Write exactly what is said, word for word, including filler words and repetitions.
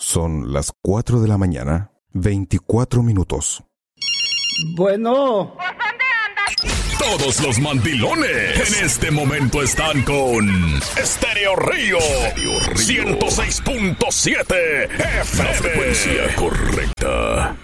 Son las cuatro de la mañana, veinticuatro minutos. Bueno. Todos los mandilones en este momento están con Estéreo Río ciento seis punto siete F M. La frecuencia correcta.